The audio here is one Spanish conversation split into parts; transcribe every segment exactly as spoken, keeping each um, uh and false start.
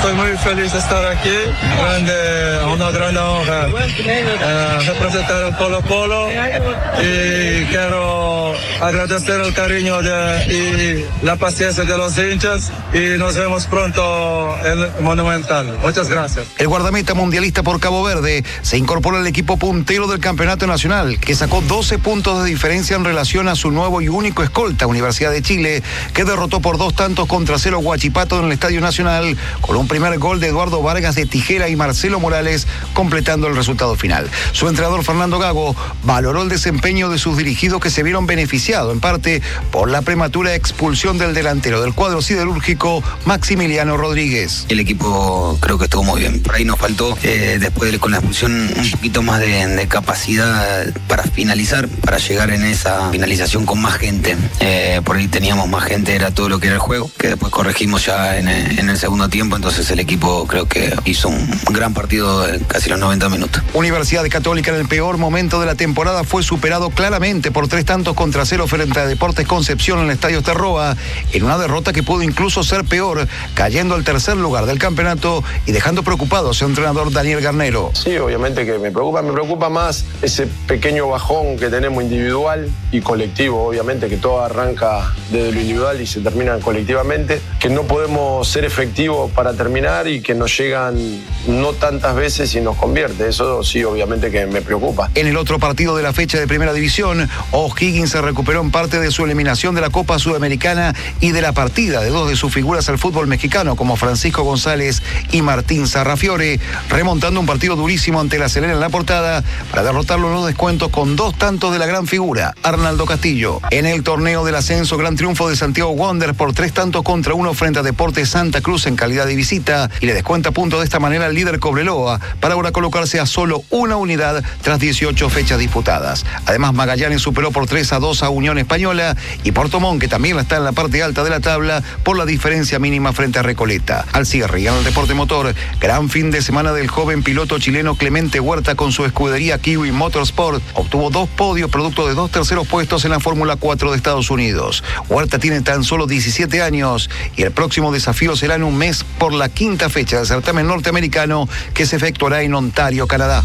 estoy muy feliz de estar aquí, grande, una gran honra eh, representar el Colo Colo y quiero agradecer el cariño de, y la paciencia de los hinchas y nos vemos pronto en el Monumental. Muchas gracias. El guardameta mundialista por Cabo Verde se incorpora al equipo puntero del campeonato nacional, que sacó doce puntos de diferencia en relación a su nuevo y único escolta, Universidad de Chile, que derrotó por dos tantos contra cero Huachipato en el Estadio Nacional, con un primer gol de Eduardo Vargas de tijera y Marcelo Morales completando el resultado final. Su entrenador Fernando Gago valoró el desempeño de sus dirigidos, que se vieron beneficiados en parte por la prematura expulsión del delantero del cuadro siderúrgico, Maximiliano Rodríguez. El equipo creo que estuvo muy bien. Por ahí nos faltó, eh, después de, con la expulsión, un poquito más de, de capacidad para finalizar, para llegar en esa finalización con más gente. Eh, por ahí teníamos más gente, era todo lo que era el juego, que después corregimos ya en, en el segundo tiempo. Entonces el equipo creo que hizo un gran partido de casi los noventa minutos. Universidad Católica en el peor momento de la temporada fue superado claramente por tres tantos contra cero frente a Deportes Concepción en el Estadio Terroa, en una derrota que pudo incluso ser peor, cayendo al tercer lugar del campeonato y dejando preocupado a su entrenador Daniel Garnero. Sí, obviamente que me preocupa, me preocupa más ese pequeño bajón que tenemos individual y colectivo, obviamente que todo arranca desde lo individual y se termina colectivamente, que no podemos ser efectivos para terminar y que nos llegan no tantas veces y nos convierte. Eso sí, obviamente que me preocupa. En el otro partido de la fecha de Primera División, O'Higgins se recuperó en parte de su eliminación de la Copa Sudamericana y de la partida de dos de sus figuras al fútbol mexicano, como Francisco González y Martín Sarrafiore, remontando un partido durísimo ante la Serena en la Portada para derrotarlo en los descuentos con dos tantos de la gran figura, Arnaldo Castillo. En el torneo del ascenso, gran triunfo de Santiago Wanderers por tres tantos contra uno frente a Deportes Santa Cruz en calidad de visita, y le descuenta puntos de esta manera al líder Cobreloa para ahora colocarse a solo una unidad tras dieciocho fechas disputadas. Además, Magallanes superó por tres a dos a Unión Española y Puerto Montt, que también está en la parte alta de la tabla por la diferencia mínima frente a Recoleta. Al cierre y en el deporte motor, gran fin de semana del joven piloto chileno Clemente Huerta con su escudería Kiwi Motorsport. Obtuvo dos podios producto de dos terceros puestos en la Fórmula cuatro de Estados Unidos. Huerta tiene tan solo diecisiete años y el próximo desafío será en un mes por la quinta fecha del certamen norteamericano que se efectuará en Ontario, Canadá.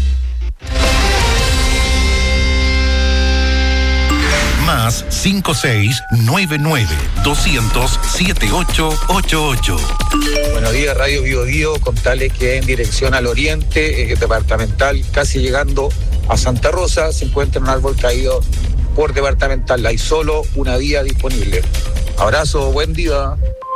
Más cinco seis nueve nueve dos cero cero siete ocho ocho ocho. Buenos días, Radio Bio Bio. Contarles que en dirección al oriente, eh, departamental, casi llegando a Santa Rosa, se encuentra un árbol caído por departamental. Hay solo una vía disponible. Abrazo, buen día.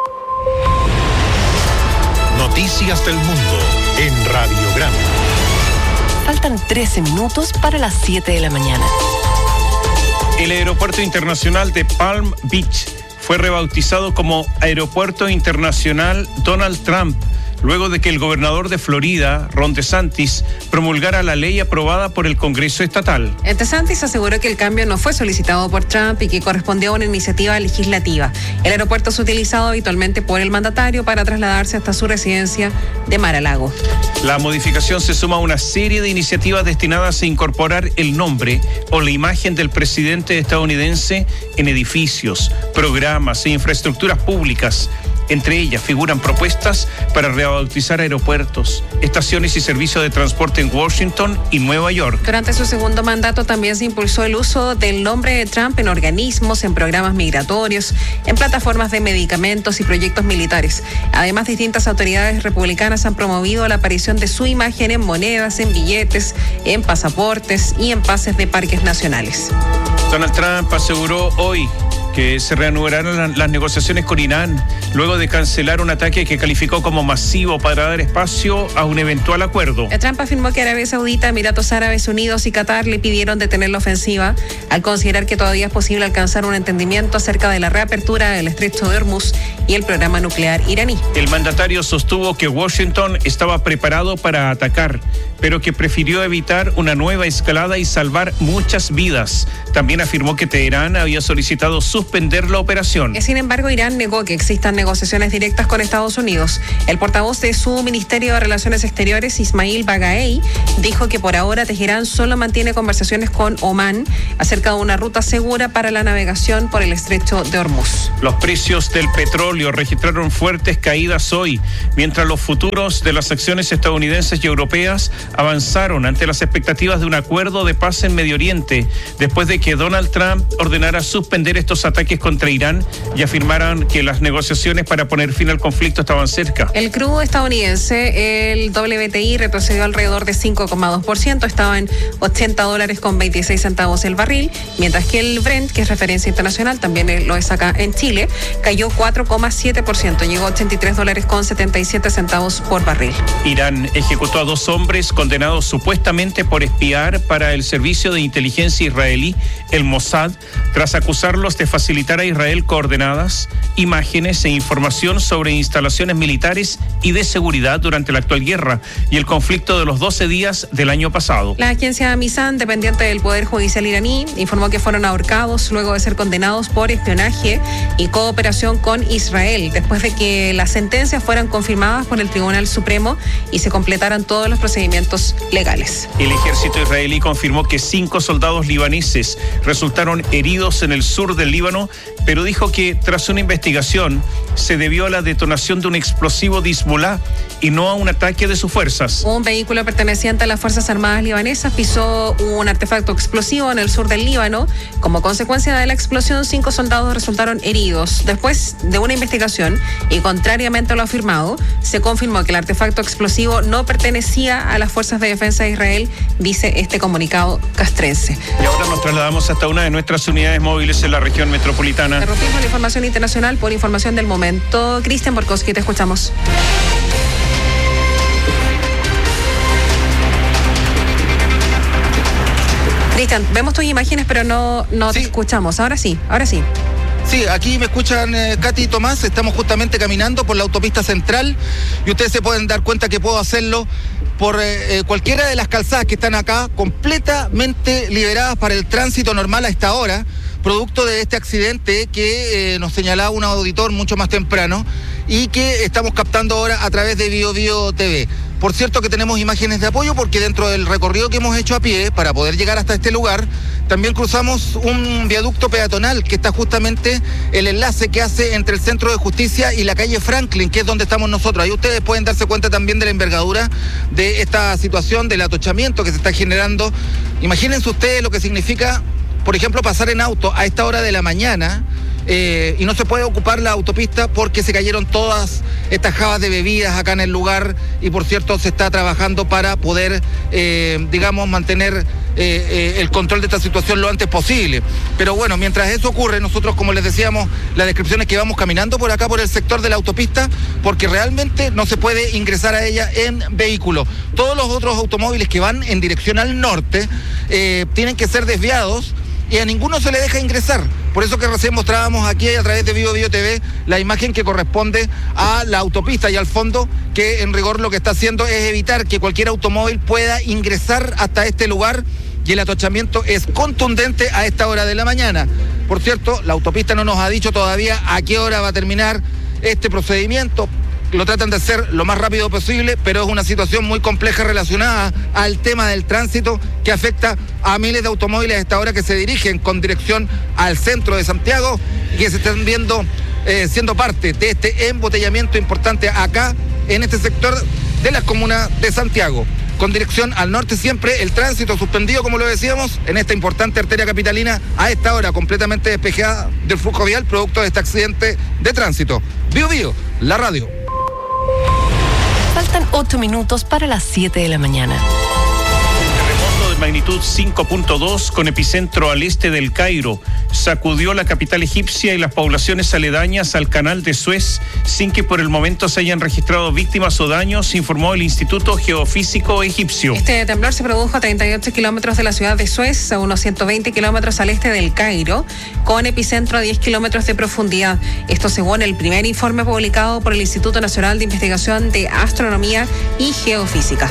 Noticias del mundo en Radiograma. Faltan trece minutos para las siete de la mañana. El aeropuerto internacional de Palm Beach fue rebautizado como Aeropuerto Internacional Donald Trump, luego de que el gobernador de Florida, Ron DeSantis, promulgara la ley aprobada por el Congreso estatal. DeSantis aseguró que el cambio no fue solicitado por Trump y que correspondió a una iniciativa legislativa. El aeropuerto es utilizado habitualmente por el mandatario para trasladarse hasta su residencia de Mar-a-Lago. La modificación se suma a una serie de iniciativas destinadas a incorporar el nombre o la imagen del presidente estadounidense en edificios, programas e infraestructuras públicas. Entre ellas figuran propuestas para rebautizar aeropuertos, estaciones y servicios de transporte en Washington y Nueva York. Durante su segundo mandato también se impulsó el uso del nombre de Trump en organismos, en programas migratorios, en plataformas de medicamentos y proyectos militares. Además, distintas autoridades republicanas han promovido la aparición de su imagen en monedas, en billetes, en pasaportes y en pases de parques nacionales. Donald Trump aseguró hoy que se reanudarán las negociaciones con Irán luego de cancelar un ataque que calificó como masivo para dar espacio a un eventual acuerdo. Trump afirmó que Arabia Saudita, Emiratos Árabes Unidos y Qatar le pidieron detener la ofensiva al considerar que todavía es posible alcanzar un entendimiento acerca de la reapertura del estrecho de Hormuz y el programa nuclear iraní. El mandatario sostuvo que Washington estaba preparado para atacar, pero que prefirió evitar una nueva escalada y salvar muchas vidas. También afirmó que Teherán había solicitado sus suspender la operación. Sin embargo, Irán negó que existan negociaciones directas con Estados Unidos. El portavoz de su Ministerio de Relaciones Exteriores, Ismail Bagaei, dijo que por ahora Teherán solo mantiene conversaciones con Omán acerca de una ruta segura para la navegación por el estrecho de Hormuz. Los precios del petróleo registraron fuertes caídas hoy, mientras los futuros de las acciones estadounidenses y europeas avanzaron ante las expectativas de un acuerdo de paz en Medio Oriente, después de que Donald Trump ordenara suspender estos ataques contra Irán y afirmaran que las negociaciones para poner fin al conflicto estaban cerca. El crudo estadounidense, el W T I, retrocedió alrededor de cinco coma dos por ciento, estaba en ochenta dólares con veintiséis centavos el barril, mientras que el Brent, que es referencia internacional, también lo es acá en Chile, cayó cuatro coma siete por ciento, llegó a ochenta y tres dólares con setenta y siete centavos por barril. Irán ejecutó a dos hombres condenados supuestamente por espiar para el servicio de inteligencia israelí, el Mossad, tras acusarlos de facilitar a Israel coordenadas, imágenes e información sobre instalaciones militares y de seguridad durante la actual guerra y el conflicto de los doce días del año pasado. La agencia Misan, dependiente del Poder Judicial iraní, informó que fueron ahorcados luego de ser condenados por espionaje y cooperación con Israel, después de que las sentencias fueran confirmadas por el Tribunal Supremo y se completaran todos los procedimientos legales. El ejército israelí confirmó que cinco soldados libaneses resultaron heridos en el sur del Líbano, pero dijo que tras una investigación se debió a la detonación de un explosivo de Hezbollah y no a un ataque de sus fuerzas. Un vehículo perteneciente a las Fuerzas Armadas libanesas pisó un artefacto explosivo en el sur del Líbano. Como consecuencia de la explosión, cinco soldados resultaron heridos. Después de una investigación, y contrariamente a lo afirmado, se confirmó que el artefacto explosivo no pertenecía a las Fuerzas de Defensa de Israel, dice este comunicado castrense. Y ahora nos trasladamos hasta una de nuestras unidades móviles en la región metropolitana. Interrumpimos la información internacional por información del momento. Cristian Borkowski, te escuchamos. Cristian, vemos tus imágenes, pero no, no sí. te escuchamos. Ahora sí, ahora sí. Sí, aquí me escuchan eh, Katy y Tomás, estamos justamente caminando por la autopista central y ustedes se pueden dar cuenta que puedo hacerlo por eh, eh, cualquiera de las calzadas que están acá, completamente liberadas para el tránsito normal a esta hora, producto de este accidente que eh, nos señalaba un auditor mucho más temprano y que estamos captando ahora a través de Bio Bio T V. Por cierto que tenemos imágenes de apoyo porque dentro del recorrido que hemos hecho a pie para poder llegar hasta este lugar, también cruzamos un viaducto peatonal que está justamente el enlace que hace entre el Centro de Justicia y la calle Franklin, que es donde estamos nosotros. Ahí ustedes pueden darse cuenta también de la envergadura de esta situación, del atochamiento que se está generando. Imagínense ustedes lo que significa, por ejemplo, pasar en auto a esta hora de la mañana eh, y no se puede ocupar la autopista porque se cayeron todas estas jabas de bebidas acá en el lugar y por cierto se está trabajando para poder, eh, digamos, mantener eh, eh, el control de esta situación lo antes posible. Pero bueno, mientras eso ocurre, nosotros, como les decíamos, la descripción es que vamos caminando por acá, por el sector de la autopista, porque realmente no se puede ingresar a ella en vehículo. Todos los otros automóviles que van en dirección al norte eh, tienen que ser desviados y a ninguno se le deja ingresar. Por eso que recién mostrábamos aquí a través de Bio Bio T V la imagen que corresponde a la autopista y al fondo, que en rigor lo que está haciendo es evitar que cualquier automóvil pueda ingresar hasta este lugar y el atochamiento es contundente a esta hora de la mañana. Por cierto, la autopista no nos ha dicho todavía a qué hora va a terminar este procedimiento. Lo tratan de hacer lo más rápido posible, pero es una situación muy compleja relacionada al tema del tránsito que afecta a miles de automóviles a esta hora que se dirigen con dirección al centro de Santiago y que se están viendo eh, siendo parte de este embotellamiento importante acá en este sector de la comuna de Santiago. Con dirección al norte siempre el tránsito suspendido, como lo decíamos, en esta importante arteria capitalina a esta hora completamente despejada del flujo vial producto de este accidente de tránsito. Bio Bio, la radio. Faltan ocho minutos para las siete de la mañana. Terremoto de magnitud cinco punto dos con epicentro al este del Cairo sacudió la capital egipcia y las poblaciones aledañas al canal de Suez sin que por el momento se hayan registrado víctimas o daños, informó el Instituto Geofísico Egipcio. Este temblor se produjo a treinta y ocho kilómetros de la ciudad de Suez, a unos ciento veinte kilómetros al este del Cairo, con epicentro a diez kilómetros de profundidad. Esto según el primer informe publicado por el Instituto Nacional de Investigación de Astronomía y Geofísica.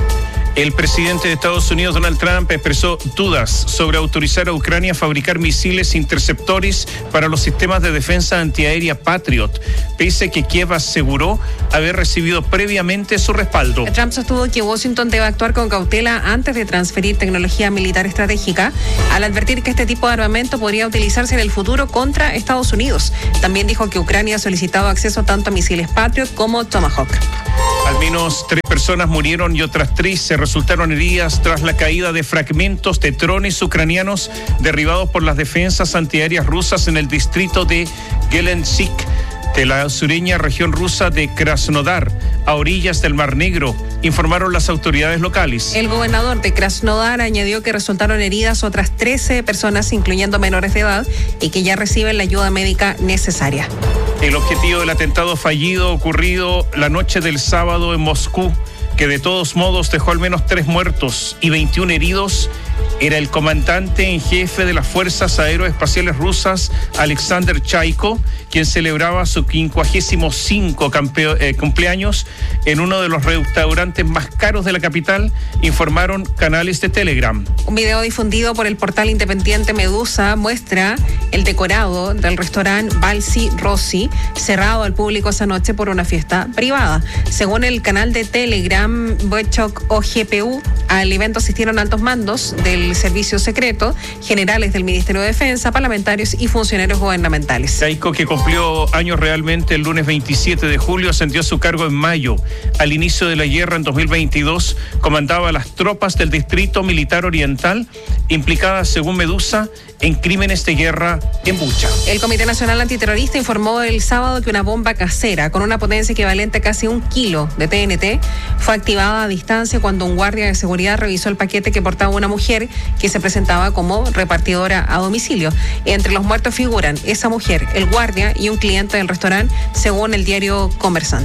El presidente de Estados Unidos, Donald Trump, expresó dudas sobre autorizar a Ucrania a fabricar misiles interceptores para los sistemas de defensa antiaérea Patriot, pese a que Kiev aseguró haber recibido previamente su respaldo. Trump sostuvo que Washington debe actuar con cautela antes de transferir tecnología militar estratégica, al advertir que este tipo de armamento podría utilizarse en el futuro contra Estados Unidos. También dijo que Ucrania ha solicitado acceso tanto a misiles Patriot como Tomahawk. Al menos tres personas murieron y otras tres se resultaron heridas tras la caída de fragmentos de drones ucranianos derribados por las defensas antiaéreas rusas en el distrito de Gelendzhik, de la sureña región rusa de Krasnodar, a orillas del Mar Negro, informaron las autoridades locales. El gobernador de Krasnodar añadió que resultaron heridas otras trece personas, incluyendo menores de edad, y que ya reciben la ayuda médica necesaria. El objetivo del atentado fallido ocurrido la noche del sábado en Moscú, que de todos modos dejó al menos tres muertos y veintiún heridos, era el comandante en jefe de las Fuerzas Aeroespaciales Rusas, Alexander Chaiko, quien celebraba su quincuagésimo cinco campeo, eh, cumpleaños en uno de los restaurantes más caros de la capital, informaron canales de Telegram. Un video difundido por el portal independiente Medusa muestra el decorado del restaurante Balsi Rossi, cerrado al público esa noche por una fiesta privada. Según el canal de Telegram Bochok O G P U, al evento asistieron altos mandos del Servicio Secreto, generales del Ministerio de Defensa, parlamentarios y funcionarios gubernamentales. Chaiko, que cumplió años realmente el lunes veintisiete de julio, ascendió a su cargo en mayo. Al inicio de la guerra en dos mil veintidós, comandaba las tropas del Distrito Militar Oriental, implicadas, según Medusa, en crímenes de guerra en Bucha. El Comité Nacional Antiterrorista informó el sábado que una bomba casera con una potencia equivalente a casi un kilo de T N T fue activada a distancia cuando un guardia de seguridad revisó el paquete que portaba una mujer que se presentaba como repartidora a domicilio. Entre los muertos figuran esa mujer, el guardia y un cliente del restaurante, según el diario Conversant.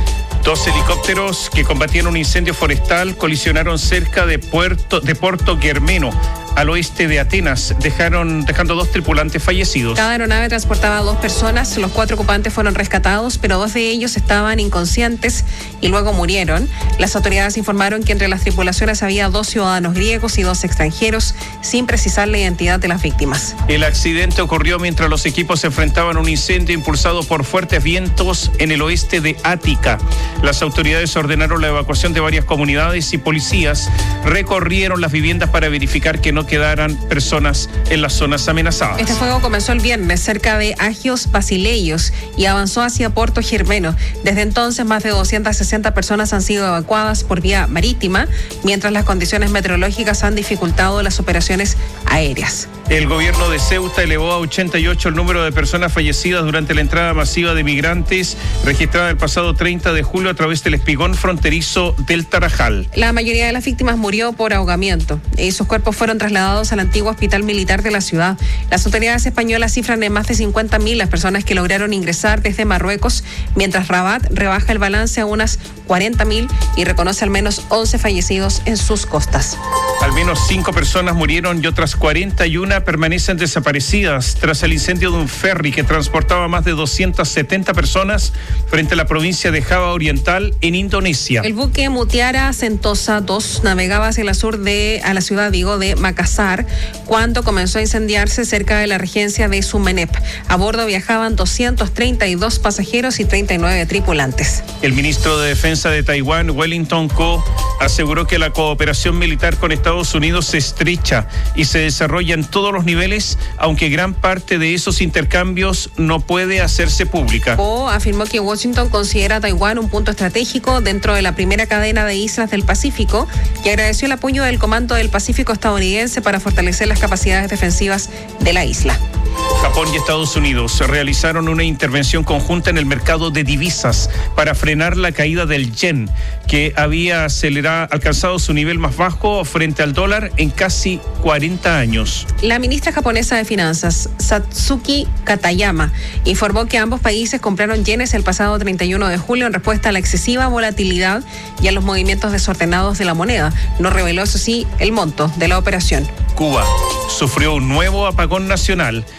Dos helicópteros que combatían un incendio forestal colisionaron cerca de Puerto de Porto Germeno, al oeste de Atenas, dejaron, dejando dos tripulantes fallecidos. Cada aeronave transportaba a dos personas, los cuatro ocupantes fueron rescatados, pero dos de ellos estaban inconscientes y luego murieron. Las autoridades informaron que entre las tripulaciones había dos ciudadanos griegos y dos extranjeros, sin precisar la identidad de las víctimas. El accidente ocurrió mientras los equipos se enfrentaban a un incendio impulsado por fuertes vientos en el oeste de Ática. Las autoridades ordenaron la evacuación de varias comunidades y policías recorrieron las viviendas para verificar que no quedaran personas en las zonas amenazadas. Este fuego comenzó el viernes cerca de Agios Basileios y avanzó hacia Porto Germeno. Desde entonces, más de doscientas sesenta personas han sido evacuadas por vía marítima, mientras las condiciones meteorológicas han dificultado las operaciones aéreas. El gobierno de Ceuta elevó a ochenta y ocho el número de personas fallecidas durante la entrada masiva de migrantes registrada el pasado treinta de julio a través del espigón fronterizo del Tarajal. La mayoría de las víctimas murió por ahogamiento y sus cuerpos fueron trasladados al antiguo hospital militar de la ciudad. Las autoridades españolas cifran en más de cincuenta mil las personas que lograron ingresar desde Marruecos, mientras Rabat rebaja el balance a unas cuarenta mil y reconoce al menos once fallecidos en sus costas. Al menos cinco personas murieron y otras cuarenta y una permanecen desaparecidas tras el incendio de un ferry que transportaba más de doscientas setenta personas frente a la provincia de Java Oriental en Indonesia. El buque Mutiara Sentosa dos navegaba hacia el sur de a la ciudad, digo, de Makassar cuando comenzó a incendiarse cerca de la regencia de Sumenep. A bordo viajaban doscientos treinta y dos pasajeros y treinta y nueve tripulantes. El ministro de Defensa de Taiwán, Wellington Ko, aseguró que la cooperación militar con Estados Unidos se estrecha y se desarrolla en todos los niveles, aunque gran parte de esos intercambios no puede hacerse pública. Ko afirmó que Washington considera a Taiwán un punto estratégico dentro de la primera cadena de islas del Pacífico y agradeció el apoyo del Comando del Pacífico estadounidense para fortalecer las capacidades defensivas de la isla. Japón y Estados Unidos realizaron una intervención conjunta en el mercado de divisas para frenar la caída del yen, que había acelerado, alcanzado su nivel más bajo frente al dólar en casi cuarenta años. La ministra japonesa de Finanzas, Satsuki Katayama, informó que ambos países compraron yenes el pasado treinta y uno de julio en respuesta a la excesiva volatilidad y a los movimientos desordenados de la moneda. No reveló, eso sí, el monto de la operación. Cuba sufrió un nuevo apagón nacional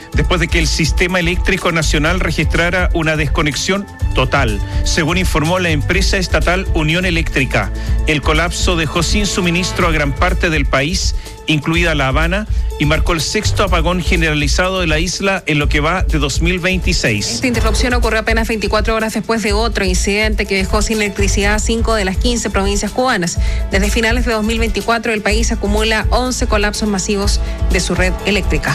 después de que el Sistema Eléctrico Nacional registrara una desconexión total, según informó la empresa estatal Unión Eléctrica. El colapso dejó sin suministro a gran parte del país, incluida La Habana, y marcó el sexto apagón generalizado de la isla en lo que va de dos mil veintiséis. Esta interrupción ocurrió apenas veinticuatro horas después de otro incidente que dejó sin electricidad a cinco de las quince provincias cubanas. Desde finales de dos mil veinticuatro, el país acumula once colapsos masivos de su red eléctrica.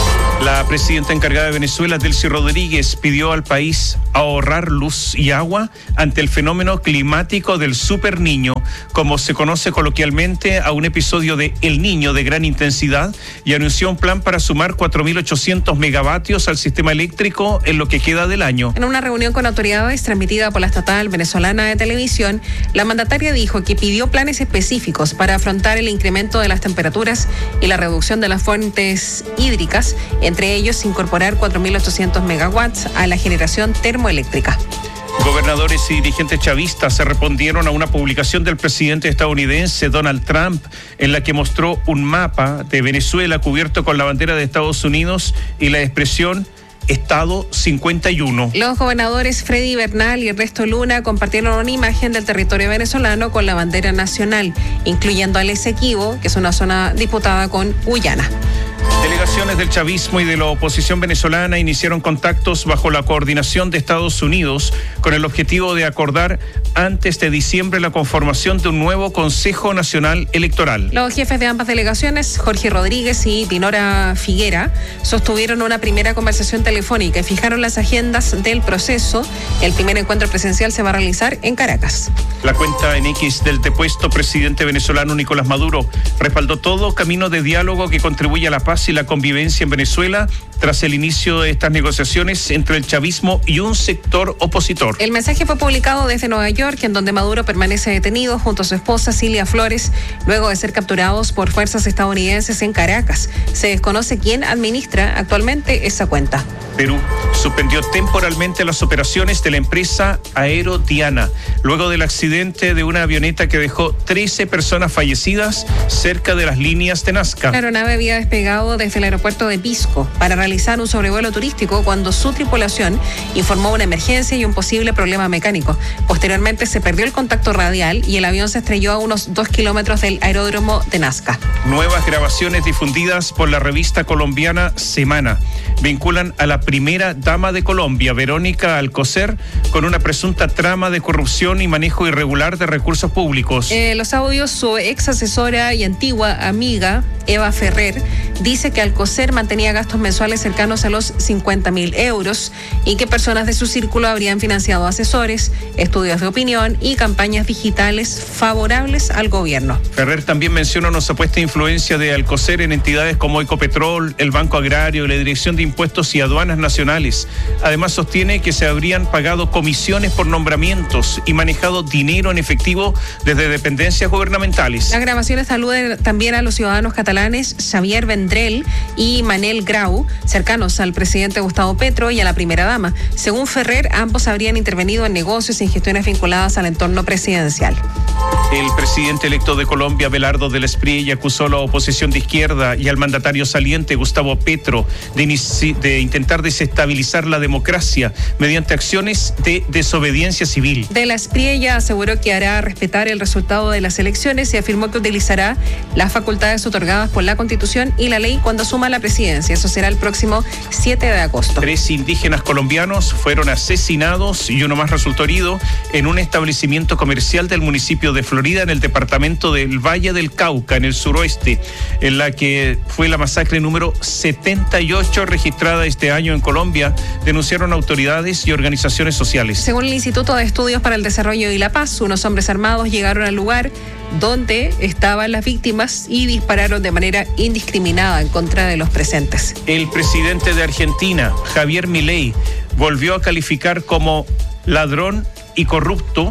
La presidenta encargada de Venezuela, Delcy Rodríguez, pidió al país ahorrar luz y agua ante el fenómeno climático del Super Niño, como se conoce coloquialmente a un episodio de El Niño de gran intensidad, y anunció un plan para sumar cuatro mil ochocientos megavatios al sistema eléctrico en lo que queda del año. En una reunión con autoridades transmitida por la estatal venezolana de televisión, la mandataria dijo que pidió planes específicos para afrontar el incremento de las temperaturas y la reducción de las fuentes hídricas, entre ellos incorporar cuatro mil ochocientos megawatts a la generación termoeléctrica. Gobernadores y dirigentes chavistas se respondieron a una publicación del presidente estadounidense Donald Trump en la que mostró un mapa de Venezuela cubierto con la bandera de Estados Unidos y la expresión Estado cincuenta y uno. Los gobernadores Freddy Bernal y Ernesto Luna compartieron una imagen del territorio venezolano con la bandera nacional, incluyendo al Esequibo, que es una zona disputada con Guyana. Delegaciones del chavismo y de la oposición venezolana iniciaron contactos bajo la coordinación de Estados Unidos con el objetivo de acordar antes de diciembre la conformación de un nuevo Consejo Nacional Electoral. Los jefes de ambas delegaciones, Jorge Rodríguez y Dinora Figuera, sostuvieron una primera conversación telefónica y fijaron las agendas del proceso. El primer encuentro presencial se va a realizar en Caracas. La cuenta en X del depuesto presidente venezolano Nicolás Maduro respaldó todo camino de diálogo que contribuye a la paz y la convivencia en Venezuela tras el inicio de estas negociaciones entre el chavismo y un sector opositor. El mensaje fue publicado desde Nueva York, en donde Maduro permanece detenido junto a su esposa Cilia Flores, luego de ser capturados por fuerzas estadounidenses en Caracas. Se desconoce quién administra actualmente esa cuenta. Perú suspendió temporalmente las operaciones de la empresa Aero Diana, luego del accidente de una avioneta que dejó trece personas fallecidas cerca de las líneas de Nazca. La aeronave había despegado desde el aeropuerto de Pisco para realizar un sobrevuelo turístico cuando su tripulación informó una emergencia y un posible problema mecánico. Posteriormente se perdió el contacto radial y el avión se estrelló a unos dos kilómetros del aeródromo de Nazca. Nuevas grabaciones difundidas por la revista colombiana Semana vinculan a la primera dama de Colombia, Verónica Alcocer, con una presunta trama de corrupción y manejo irregular de recursos públicos. Eh, los audios, su ex asesora y antigua amiga, Eva Ferrer, dice que Alcocer mantenía gastos mensuales cercanos a los cincuenta mil euros y que personas de su círculo habrían financiado asesores, estudios de opinión y campañas digitales favorables al gobierno. Ferrer también menciona una supuesta influencia de Alcocer en entidades como Ecopetrol, el Banco Agrario y la Dirección de Impuestos y Aduanas Nacionales. Además sostiene que se habrían pagado comisiones por nombramientos y manejado dinero en efectivo desde dependencias gubernamentales. Las grabaciones aluden también a los ciudadanos catalanes Xavier Vendrell y Manel Grau, cercanos al presidente Gustavo Petro y a la primera dama. Según Ferrer, ambos habrían intervenido en negocios y en gestiones vinculadas al entorno presidencial. El presidente electo de Colombia, Abelardo del Espriella, acusó a la oposición de izquierda y al mandatario saliente, Gustavo Petro, de, inici- de intentar desestabilizar la democracia mediante acciones de desobediencia civil. De la Espriella aseguró que hará respetar el resultado de las elecciones y afirmó que utilizará las facultades otorgadas por la Constitución y la ley cuando asuma la presidencia. Eso será el próximo siete de agosto. Tres indígenas colombianos fueron asesinados y uno más resultó herido en un establecimiento comercial del municipio de Florida, en el departamento del Valle del Cauca, en el suroeste, en la que fue la masacre número setenta y ocho registrada este año en Colombia, denunciaron autoridades y organizaciones sociales. Según el Instituto de Estudios para el Desarrollo y la Paz, unos hombres armados llegaron al lugar donde estaban las víctimas y dispararon de manera indiscriminada en contra de los presentes. El presidente de Argentina, Javier Milei, volvió a calificar como ladrón y corrupto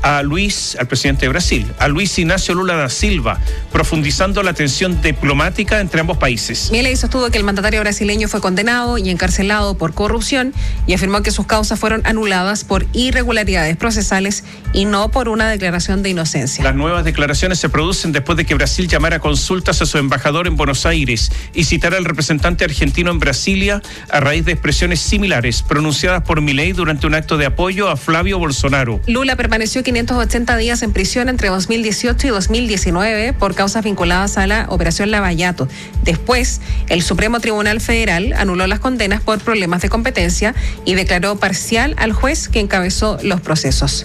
a Luis, al presidente de Brasil, a Luis Ignacio Lula da Silva, profundizando la tensión diplomática entre ambos países. Milei sostuvo que el mandatario brasileño fue condenado y encarcelado por corrupción y afirmó que sus causas fueron anuladas por irregularidades procesales y no por una declaración de inocencia. Las nuevas declaraciones se producen después de que Brasil llamara a consultas a su embajador en Buenos Aires y citara al representante argentino en Brasilia a raíz de expresiones similares pronunciadas por Milei durante un acto de apoyo a Flavio Bolsonaro. Lula permaneció quinientos ochenta días en prisión entre dos mil dieciocho y dos mil diecinueve por causas vinculadas a la Operación Lavallato. Después, el Supremo Tribunal Federal anuló las condenas por problemas de competencia y declaró parcial al juez que encabezó los procesos.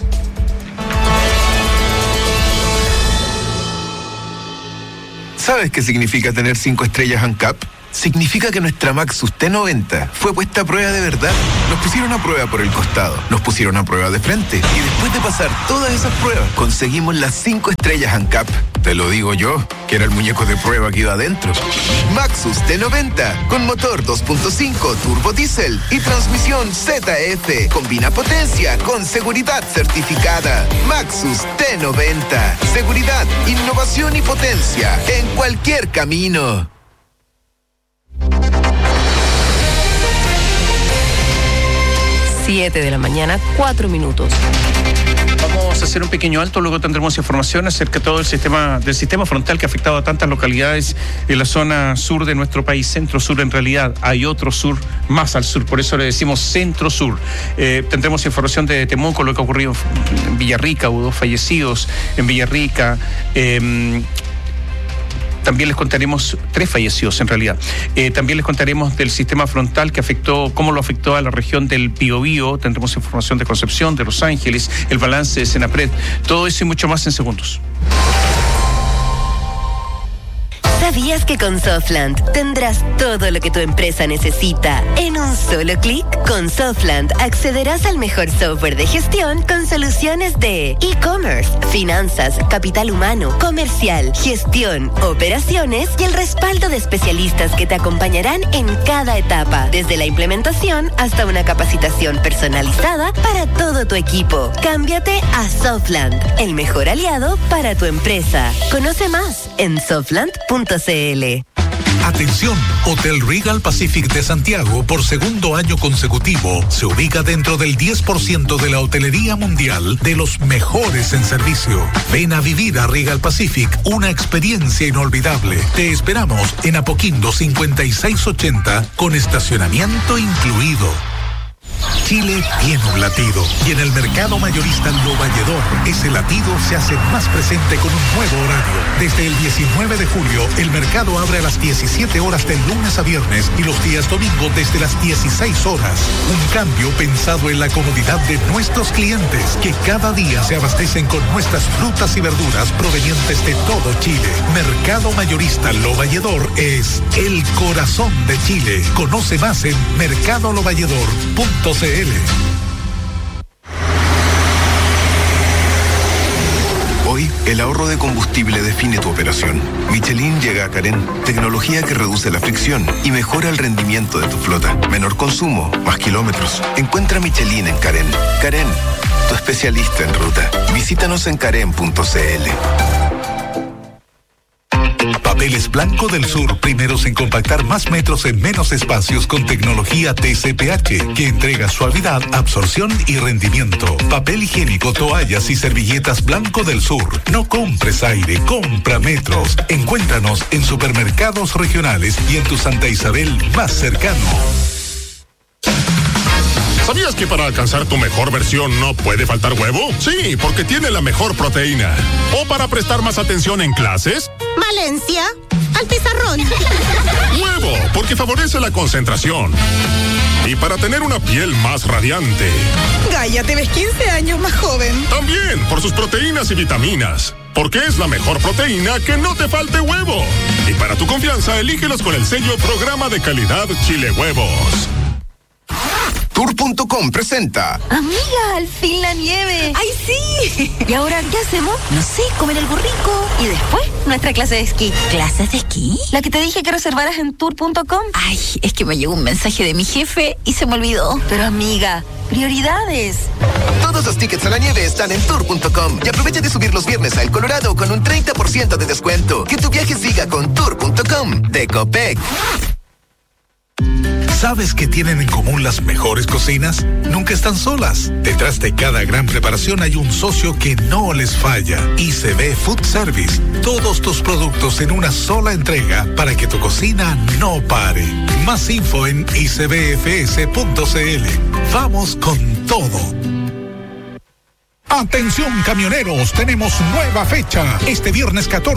¿Sabes qué significa tener cinco estrellas ANCAP? Significa que nuestra Maxus T noventa fue puesta a prueba de verdad. Nos pusieron a prueba por el costado, nos pusieron a prueba de frente y después de pasar todas esas pruebas, conseguimos las cinco estrellas ANCAP. Te lo digo yo, que era el muñeco de prueba que iba adentro. Maxus T noventa, con motor dos punto cinco turbo diésel y transmisión Z F. Combina potencia con seguridad certificada. Maxus T noventa, seguridad, innovación y potencia en cualquier camino. siete de la mañana, cuatro minutos. Vamos a hacer un pequeño alto, luego tendremos información acerca de todo el sistema del sistema frontal que ha afectado a tantas localidades en la zona sur de nuestro país, centro-sur en realidad. Hay otro sur más al sur, por eso le decimos centro-sur. Eh, tendremos información de Temuco, lo que ha ocurrido en Villarrica, hubo dos fallecidos en Villarrica. Eh, También les contaremos, tres fallecidos en realidad. Eh, también les contaremos del sistema frontal que afectó, cómo lo afectó a la región del Biobío. Tendremos información de Concepción, de Los Ángeles, el balance de Senapred. Todo eso y mucho más en segundos. ¿Sabías que con Softland tendrás todo lo que tu empresa necesita en un solo clic? Con Softland accederás al mejor software de gestión con soluciones de e-commerce, finanzas, capital humano, comercial, gestión, operaciones y el respaldo de especialistas que te acompañarán en cada etapa, desde la implementación hasta una capacitación personalizada para todo tu equipo. Cámbiate a Softland, el mejor aliado para tu empresa. Conoce más en softland punto c l. Atención, Hotel Regal Pacific de Santiago, por segundo año consecutivo, se ubica dentro del diez por ciento de la hotelería mundial de los mejores en servicio. Ven a vivir a Regal Pacific una experiencia inolvidable. Te esperamos en Apoquindo cincuenta y seis ochenta con estacionamiento incluido. Chile tiene un latido y en el mercado mayorista Lo Valledor ese latido se hace más presente con un nuevo horario. Desde el diecinueve de julio el mercado abre a las diecisiete horas de lunes a viernes y los días domingo desde las dieciséis horas. Un cambio pensado en la comodidad de nuestros clientes que cada día se abastecen con nuestras frutas y verduras provenientes de todo Chile. Mercado mayorista Lo Valledor es el corazón de Chile. Conoce más en mercado lo valledor punto c l. Hoy, el ahorro de combustible define tu operación. Michelin llega a Carén, tecnología que reduce la fricción y mejora el rendimiento de tu flota. Menor consumo, más kilómetros. Encuentra Michelin en Carén. Carén, tu especialista en ruta. Visítanos en carén punto c l. Papeles Blanco del Sur, primeros en compactar más metros en menos espacios con tecnología T C P H, que entrega suavidad, absorción y rendimiento. Papel higiénico, toallas y servilletas Blanco del Sur. No compres aire, compra metros. Encuéntranos en supermercados regionales y en tu Santa Isabel más cercano. ¿Sabías que para alcanzar tu mejor versión no puede faltar huevo? Sí, porque tiene la mejor proteína. ¿O para prestar más atención en clases? Valencia, al pizarrón. Huevo, porque favorece la concentración. Y para tener una piel más radiante. Gaia, te ves quince años más joven. También, por sus proteínas y vitaminas. Porque es la mejor proteína que no te falte huevo. Y para tu confianza, elígelos con el sello Programa de Calidad Chile Huevos. Tour punto com presenta. Amiga, al fin la nieve. ¡Ay, sí! ¿Y ahora qué hacemos? No sé, comer algo rico. Y después, nuestra clase de esquí. ¿Clases de esquí? La que te dije que reservaras en tour punto com. Ay, es que me llegó un mensaje de mi jefe y se me olvidó. Pero amiga, prioridades. Todos los tickets a la nieve están en tour punto com y aprovecha de subir los viernes a El Colorado con un treinta por ciento de descuento. Que tu viaje siga con tour punto com de Copec. ¿Sabes qué tienen en común las mejores cocinas? Nunca están solas. Detrás de cada gran preparación hay un socio que no les falla. I C B Food Service. Todos tus productos en una sola entrega para que tu cocina no pare. Más info en i c b f s punto c l. Vamos con todo. Atención camioneros, tenemos nueva fecha. Este viernes catorce